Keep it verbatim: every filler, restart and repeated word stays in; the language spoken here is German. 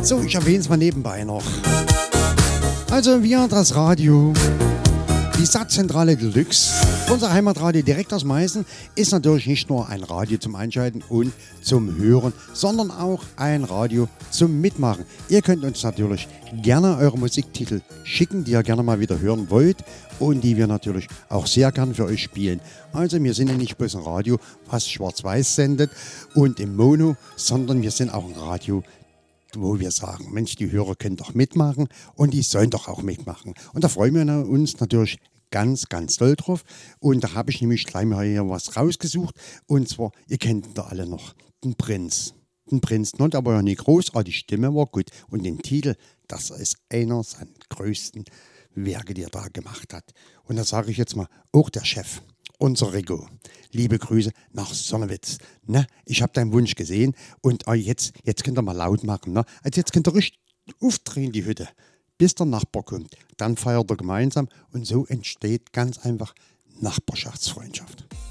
So, ich erwähne es mal nebenbei noch. Also wir, das Radio, die Satzzentrale Deluxe, unser Heimatradio direkt aus Meißen, ist natürlich nicht nur ein Radio zum Einschalten und zum Hören, sondern auch ein Radio zum Mitmachen. Ihr könnt uns natürlich gerne eure Musiktitel schicken, die ihr gerne mal wieder hören wollt und die wir natürlich auch sehr gern für euch spielen. Also wir sind ja nicht bloß ein Radio, was schwarz-weiß sendet und im Mono, sondern wir sind auch ein Radio, wo wir sagen, Mensch, die Hörer können doch mitmachen und die sollen doch auch mitmachen. Und da freuen wir uns natürlich ganz, ganz doll drauf. Und da habe ich nämlich gleich mal hier was rausgesucht. Und zwar, ihr kennt ihn da alle noch, den Prinz. Den Prinz, nicht aber ja nicht groß, aber die Stimme war gut. Und den Titel, das ist einer seiner größten Werke, die er da gemacht hat. Und da sage ich jetzt mal, auch der Chef, unser Rico. Liebe Grüße nach Sonnewitz. Ne? Ich habe deinen Wunsch gesehen und äh, jetzt, jetzt könnt ihr mal laut machen. Ne? Also jetzt könnt ihr richtig aufdrehen, die Hütte, bis der Nachbar kommt. Dann feiert ihr gemeinsam und so entsteht ganz einfach Nachbarschaftsfreundschaft.